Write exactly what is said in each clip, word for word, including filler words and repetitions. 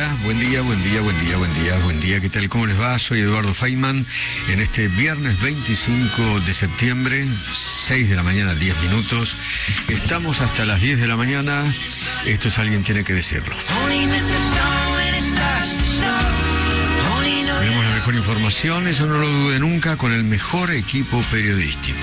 día, buen día, buen día, buen día, buen día, buen día. ¿Qué tal? ¿Cómo les va? Soy Eduardo Feynman. En este viernes veinticinco de septiembre, seis de la mañana, diez minutos. Estamos hasta las diez de la mañana. Esto es Alguien Tiene que Decirlo. Tenemos la mejor información, eso no lo dude nunca, con el mejor equipo periodístico.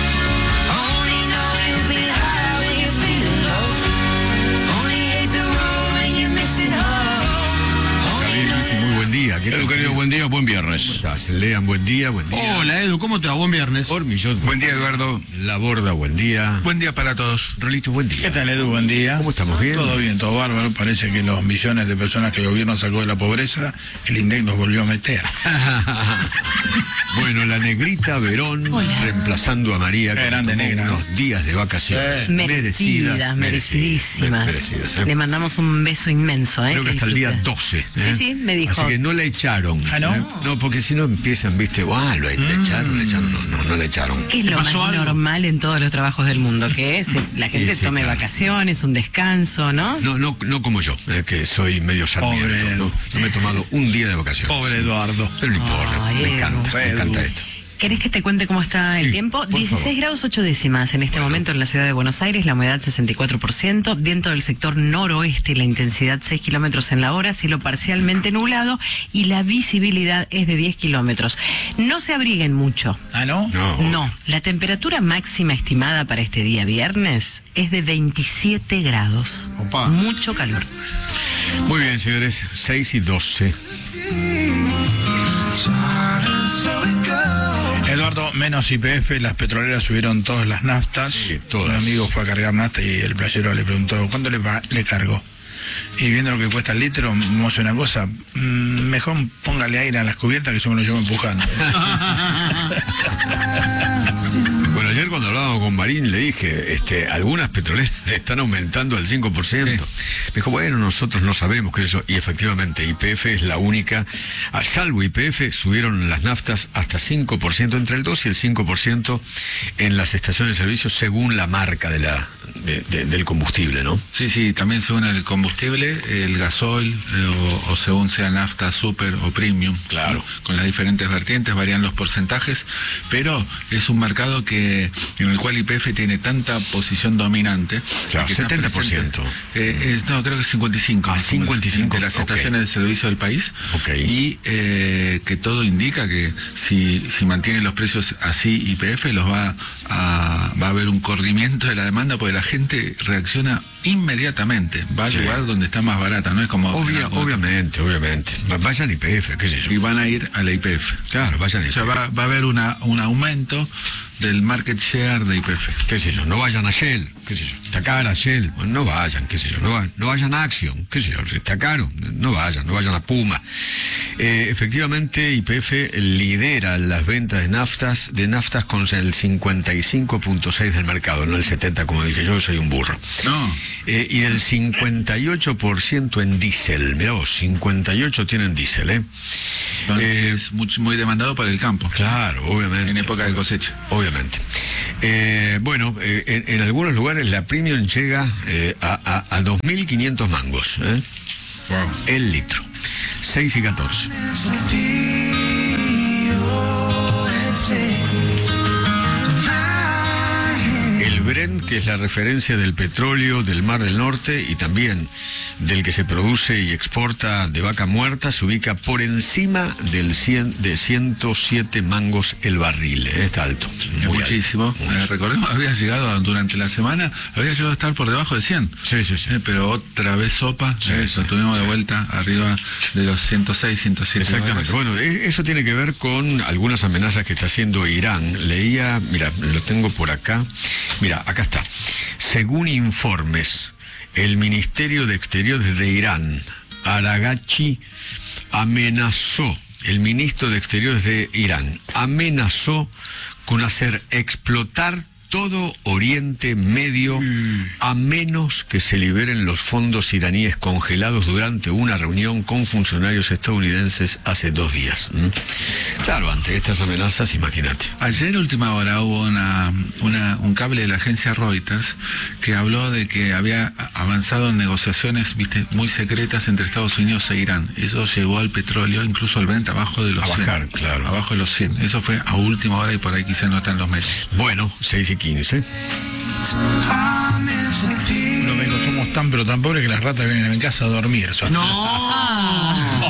Edu, querido, buen día, buen viernes. ¿Cómo estás? Lean, buen día, buen día. Hola, Edu, ¿cómo te va? Buen viernes. Hormillón, buen día, Eduardo. La Borda, buen día. Buen día para todos. Rolito, buen día. ¿Qué tal, Edu? Buen día. ¿Cómo estamos? ¿Bien? Todo bien, todo bárbaro. Parece que los millones de personas que el gobierno sacó de la pobreza, el INDEC los volvió a meter. Bueno, la negrita Verón, Hola. reemplazando a María, que grande negra. unos días de vacaciones. Sí. Merecidas, merecidísimas. merecidas, ¿eh? Le mandamos un beso inmenso, ¿eh? Creo que hasta el día doce. ¿eh? Sí, sí, me dijo. Así que no la echaron. ¿Ah, no? ¿eh? No, porque si no empiezan, viste, ah, lo le echaron, Mm. le echaron, no, no, no le echaron. ¿Qué es lo más algo? normal en todos los trabajos del mundo? Que es la gente sí, sí, tome claro. vacaciones, un descanso, ¿no? No, no, no como yo, eh, que soy medio sarmiento. Pobre ¿no? No me he tomado un día de vacaciones. Pobre Eduardo. Pero no importa, Ay, me Edu. encanta, me Edu. encanta esto. ¿Querés que te cuente cómo está el Sí, tiempo? por dieciséis favor. grados ocho décimas en este Bueno. momento en la ciudad de Buenos Aires, la humedad sesenta y cuatro por ciento, viento del sector noroeste, la intensidad seis kilómetros en la hora, cielo parcialmente nublado y la visibilidad es de diez kilómetros. No se abriguen mucho. ¿Ah, no? No. No, la temperatura máxima estimada para este día viernes es de veintisiete grados. Opa. Mucho calor. Muy bien, señores, seis y doce. Eduardo, menos Y P F, las petroleras subieron todas las naftas. Sí, todas. Un amigo fue a cargar nafta y el playero le preguntó, ¿cuánto le, va, le cargó? Y viendo lo que cuesta el litro, vamos a hacer una cosa, mmm, mejor póngale aire a las cubiertas que yo me lo llevo empujando. Bueno, ayer cuando hablábamos con Marín le dije, este, algunas petroleras están aumentando al cinco por ciento. Sí. Me dijo, bueno, nosotros no sabemos qué es eso. Y efectivamente, Y P F es la única, a salvo Y P F, subieron las naftas hasta cinco por ciento, entre el dos y el cinco por ciento en las estaciones de servicio según la marca de la de, de, del combustible, ¿no? Sí, sí, también según el combustible, el gasoil, eh, o, o según sea nafta super o premium. Claro. ¿no? Con las diferentes vertientes varían los porcentajes, pero es un mercado que en el cual Y P F tiene tanta posición dominante. Claro, que está setenta por ciento. presente, eh, eh, no, creo que cincuenta y cinco. Ah, cincuenta y cinco. De las Okay. estaciones de servicio del país. Okay. Y eh, que todo indica que si, si mantienen los precios así Y P F, los va a, va a haber un corrimiento de la demanda porque la gente reacciona inmediatamente, va al Sí. lugar donde está más barata, no es como... Obvia, como- obviamente, obviamente. Vayan Y P F, qué sé yo. Y van a ir a la Y P F. Claro, vayan Y O P sea, F. va, va a haber una, un aumento del market share de Y P F. Qué sé yo, no vayan a Shell, qué sé yo, está cara Shell, bueno, no vayan, qué sé yo, no, va, no vayan a Action, qué sé yo, si está caro, no vayan, no vayan a Puma. Eh, efectivamente, Y P F lidera las ventas de naftas, de naftas con el cincuenta y cinco punto seis del mercado, no el setenta como dije yo, soy un burro. No. Eh, y el cincuenta y ocho por ciento en diésel, mirá vos, cincuenta y ocho tienen diésel, ¿eh? Donde Eh, es muy, muy demandado para el campo. Claro, obviamente. En época de cosecha. Obviamente. Eh, bueno, eh, en, en algunos lugares la premium llega eh, a, a, a dos mil quinientos mangos. ¿eh? Wow. El litro. seis y catorce. El Brent, que es la referencia del petróleo del Mar del Norte y también del que se produce y exporta de vaca muerta, se ubica por encima del cien, de ciento siete mangos el barril. ¿eh? Está alto. Muy Muchísimo. alto, muy Eh, alto. recordemos, había llegado durante la semana, había llegado a estar por debajo de cien. Sí, sí, sí. Eh, pero otra vez sopa, Sí, eh, sí. lo tuvimos de vuelta arriba de los ciento seis, ciento siete. Exactamente. dólares. Bueno, eh, eso tiene que ver con algunas amenazas que está haciendo Irán. Leía, mira, lo tengo por acá. Mira, acá está. Según informes, el Ministerio de Exteriores de Irán, Aragachi, amenazó, el ministro de Exteriores de Irán, amenazó con hacer explotar todo Oriente Medio a menos que se liberen los fondos iraníes congelados durante una reunión con funcionarios estadounidenses hace dos días. ¿Mm? Claro, ante estas amenazas, imagínate. Ayer, última hora, hubo una, una, un cable de la agencia Reuters que habló de que había avanzado en negociaciones, viste, muy secretas entre Estados Unidos e Irán. Eso llevó al petróleo, incluso al Brent, abajo de los a cien. Bajar, claro. Abajo de los cien. Eso fue a última hora y por ahí quizás no están los medios. Bueno, seis y quince. Domingo, somos tan pero tan pobres que las ratas vienen a mi casa a dormir. Son. No.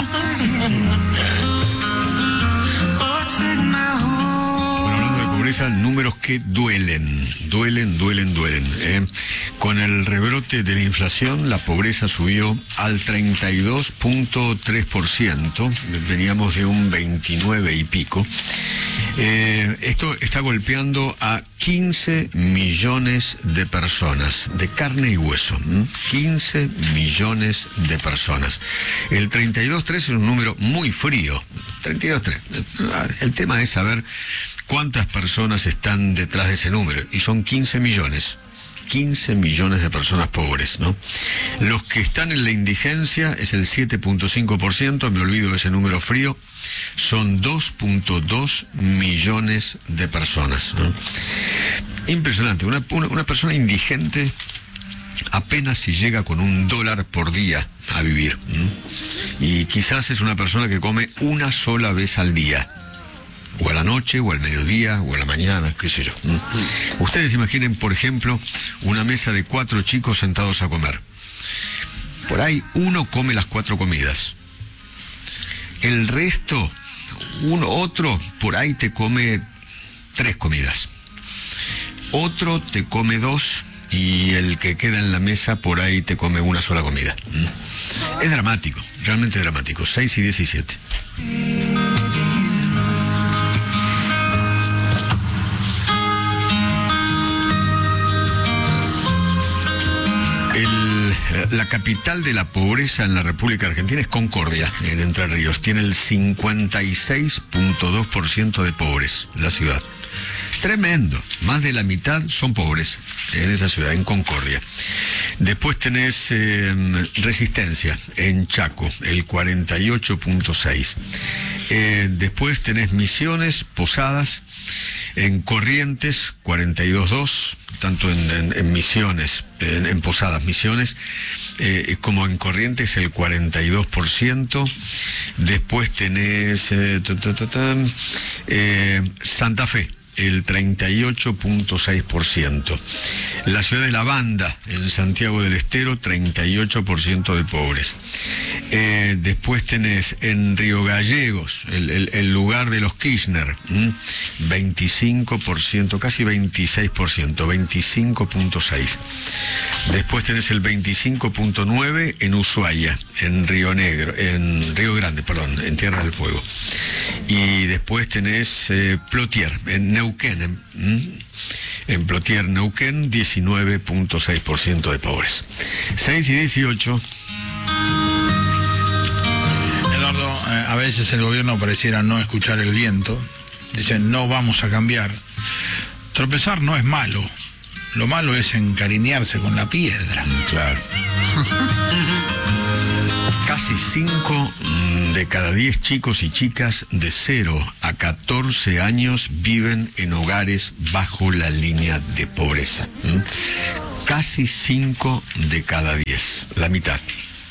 Bueno, hablando de pobreza, números que duelen, duelen, duelen, duelen. ¿eh? Con el rebrote de la inflación, la pobreza subió al treinta y dos punto tres por ciento, veníamos de un veintinueve y pico. Eh, esto está golpeando a quince millones de personas, de carne y hueso. ¿m? quince millones de personas. El treinta y dos punto tres es un número muy frío. treinta y dos punto tres. El tema es saber cuántas personas están detrás de ese número. Y son quince millones. quince millones de personas pobres, ¿no? Los que están en la indigencia es el siete punto cinco por ciento, me olvido de ese número frío, son dos punto dos millones de personas, ¿no? Impresionante, una, una, una persona indigente apenas si llega con un dólar por día a vivir, ¿no? Y quizás es una persona que come una sola vez al día. O a la noche, o al mediodía, o a la mañana, qué sé yo. ¿Mm? Ustedes imaginen, por ejemplo, una mesa de cuatro chicos sentados a comer. Por ahí uno come las cuatro comidas. El resto, uno, otro, por ahí te come tres comidas. Otro te come dos y el que queda en la mesa por ahí te come una sola comida. ¿Mm? Es dramático, realmente dramático. seis y diecisiete. La capital de la pobreza en la República Argentina es Concordia, en Entre Ríos. Tiene el cincuenta y seis punto dos por ciento de pobres, la ciudad. Tremendo. Más de la mitad son pobres en esa ciudad, en Concordia. Después tenés eh, Resistencia, en Chaco, el cuarenta y ocho punto seis. Eh, después tenés Misiones, Posadas, en Corrientes, cuarenta y dos punto dos, tanto en, en, en Misiones, en, en Posadas, Misiones, eh, como en Corrientes, el cuarenta y dos por ciento. Después tenés eh, ta, ta, ta, ta, eh, Santa Fe, el treinta y ocho punto seis por ciento. La ciudad de La Banda, en Santiago del Estero, treinta y ocho por ciento de pobres. Eh, después tenés en Río Gallegos, el, el, el lugar de los Kirchner, ¿m? veinticinco por ciento, casi veintiséis por ciento, veinticinco punto seis. Después tenés el veinticinco punto nueve en Ushuaia, en Río Negro, en Río Grande, perdón, en Tierra del Fuego. Y después tenés eh, Plotier, en Neuquén, ¿m? En Plotier, Neuquén, diecinueve punto seis por ciento de pobres. seis y dieciocho. Eduardo, eh, a veces el gobierno pareciera no escuchar el viento. Dicen, no vamos a cambiar. Tropezar no es malo. Lo malo es encariñarse con la piedra. Claro. Casi cinco de cada diez chicos y chicas de cero a catorce años viven en hogares bajo la línea de pobreza. ¿Mm? Casi cinco de cada diez, la mitad.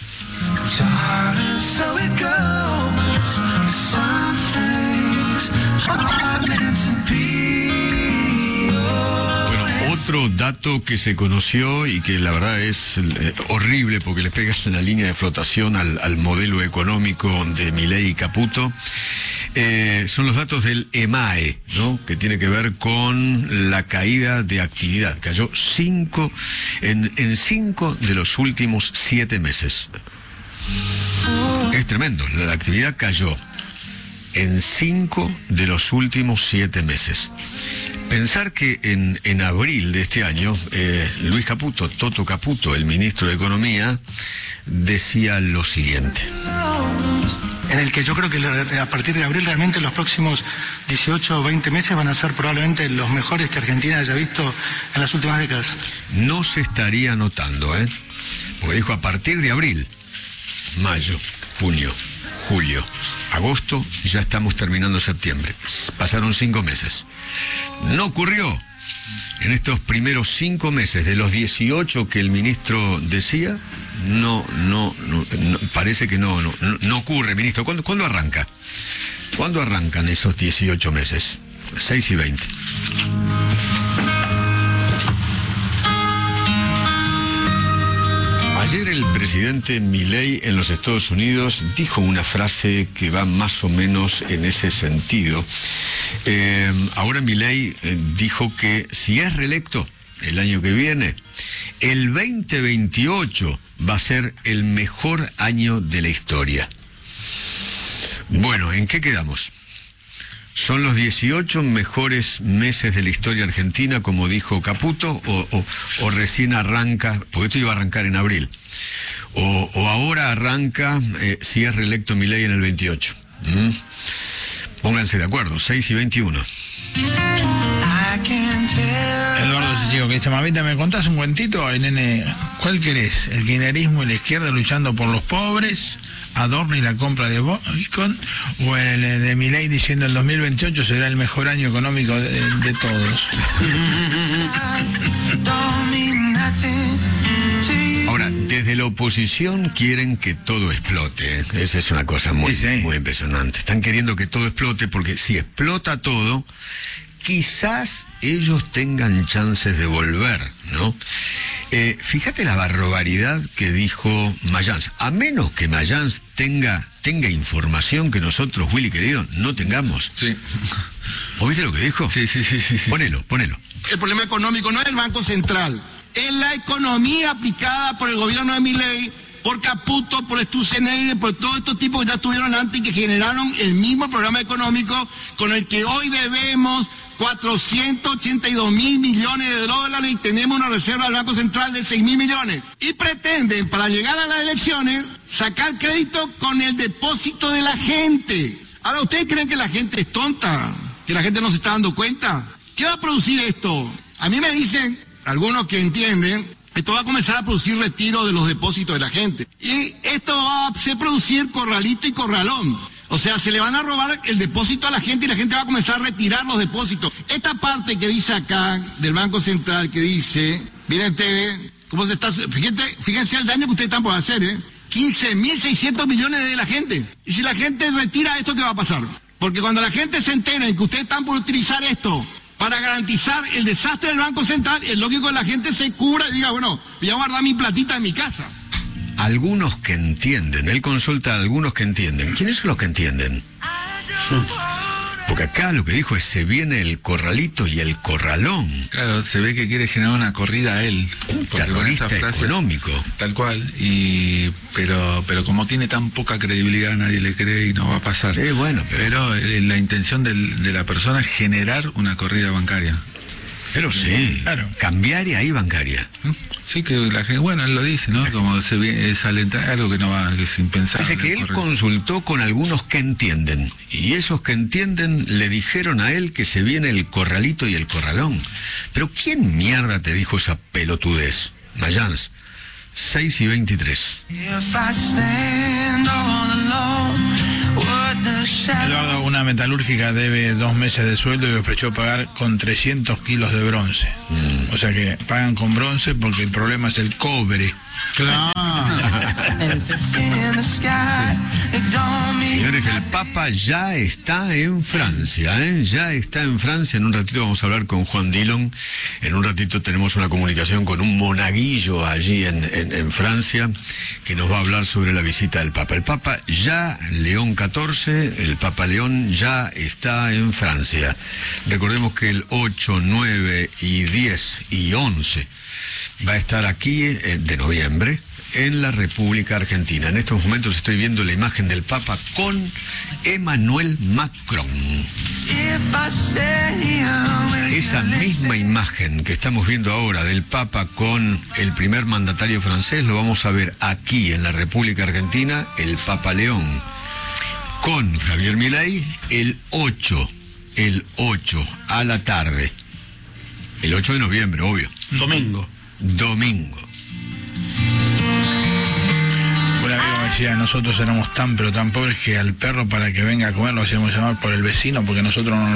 Otro dato que se conoció y que la verdad es eh, horrible porque le pega en la línea de flotación al, al modelo económico de Milei y Caputo, eh, son los datos del EMAE, ¿no? Que tiene que ver con la caída de actividad. Cayó cinco en, en cinco de los últimos siete meses. Es tremendo, la actividad cayó en cinco de los últimos siete meses. Pensar que en, en abril de este año, eh, Luis Caputo, Toto Caputo, el ministro de Economía, decía lo siguiente. en el que yo creo que a partir de abril realmente los próximos dieciocho o veinte meses van a ser probablemente los mejores que Argentina haya visto en las últimas décadas. No se estaría notando, ¿eh? Porque dijo a partir de abril, mayo, junio, julio, agosto, ya estamos terminando septiembre. Pasaron cinco meses. No ocurrió. En estos primeros cinco meses de los dieciocho que el ministro decía, no, no, no, no parece que no, no, no ocurre, ministro. ¿Cuándo, ¿Cuándo arranca? ¿Cuándo arrancan esos dieciocho meses? seis y veinte. Ayer el presidente Milei en los Estados Unidos dijo una frase que va más o menos en ese sentido. Eh, ahora Milei eh, dijo que si es reelecto el año que viene, el veinte veintiocho va a ser el mejor año de la historia. Bueno, ¿en qué quedamos? ¿Son los dieciocho mejores meses de la historia argentina, como dijo Caputo, o, o, o recién arranca, porque esto iba a arrancar en abril, o, o ahora arranca eh, si es reelecto Milei en el veintiocho? ¿Mm? Pónganse de acuerdo, seis y veintiuno. Eduardo ese chico que dice, mamita, ¿me contás un cuentito? Ay, nene, ¿cuál querés? ¿El kirchnerismo y la izquierda luchando por los pobres? ¿Adorno y la compra de Bitcoin? ¿O el de Milei diciendo el dos mil veintiocho será el mejor año económico de, de todos? Ahora, desde la oposición quieren que todo explote. Esa es una cosa muy, sí, sí. muy impresionante. Están queriendo que todo explote porque si explota todo, quizás ellos tengan chances de volver, ¿no? Eh, fíjate la barbaridad que dijo Mayans. A menos que Mayans tenga, tenga información que nosotros, Willy querido, no tengamos. Sí. ¿Oíste lo que dijo? Sí, sí, sí, sí, sí. Ponelo, ponelo. El problema económico no es el Banco Central, es la economía aplicada por el gobierno de Milei, por Caputo, por Sturzenegger, por todos estos tipos que ya estuvieron antes y que generaron el mismo programa económico con el que hoy debemos cuatrocientos ochenta y dos mil millones de dólares y tenemos una reserva del Banco Central de seis mil millones. Y pretenden, para llegar a las elecciones, sacar crédito con el depósito de la gente. Ahora, ¿ustedes creen que la gente es tonta? ¿Que la gente no se está dando cuenta? ¿Qué va a producir esto? A mí me dicen, algunos que entienden, esto va a comenzar a producir retiro de los depósitos de la gente. Y esto va a hacer producir corralito y corralón. O sea, se le van a robar el depósito a la gente y la gente va a comenzar a retirar los depósitos. Esta parte que dice acá, del Banco Central, que dice, miren ustedes, cómo se está, fíjense, fíjense el daño que ustedes están por hacer, ¿eh? quince mil seiscientos millones de la gente. Y si la gente retira esto, ¿qué va a pasar? Porque cuando la gente se entera en que ustedes están por utilizar esto para garantizar el desastre del Banco Central, es lógico que la gente se cubra y diga, bueno, voy a guardar mi platita en mi casa. Algunos que entienden, él consulta a algunos que entienden. ¿Quiénes son los que entienden? Porque acá lo que dijo es, se viene el corralito y el corralón. Claro, se ve que quiere generar una corrida a él. Un terrorista económico. Tal cual, y pero pero como tiene tan poca credibilidad, nadie le cree y no va a pasar. Eh, bueno, pero... pero eh, la intención del, de la persona es generar una corrida bancaria. Pero sí, claro. Cambiaria y bancaria. Sí, que la gente, bueno, él lo dice, ¿no? Como se ve, es alentar algo que no va, que es impensable. Dice que él correcto. consultó con algunos que entienden, y esos que entienden le dijeron a él que se viene el corralito y el corralón. Pero ¿quién mierda te dijo esa pelotudez? Mayans, seis y veintitrés. Eduardo, una metalúrgica debe dos meses de sueldo y ofreció pagar con trescientos kilos de bronce. Mm. O sea que pagan con bronce porque el problema es el cobre. Claro. Señores, el Papa ya está en Francia, ¿eh? Ya está en Francia. En un ratito vamos a hablar con Juan Dillon. En un ratito tenemos una comunicación con un monaguillo allí en, en, en Francia que nos va a hablar sobre la visita del Papa. El Papa ya, León catorce, el Papa León ya está en Francia. Recordemos que el ocho, nueve y diez y once va a estar aquí eh, de noviembre en la República Argentina. En estos momentos estoy viendo la imagen del Papa con Emmanuel Macron. Esa misma imagen que estamos viendo ahora del Papa con el primer mandatario francés, lo vamos a ver aquí en la República Argentina, el Papa León. con Javier Milei el ocho, el ocho a la tarde. El ocho de noviembre, obvio. Domingo. Domingo. Un amigo me decía, nosotros éramos tan pero tan pobres que al perro para que venga a comer lo hacíamos llamar por el vecino porque nosotros no nos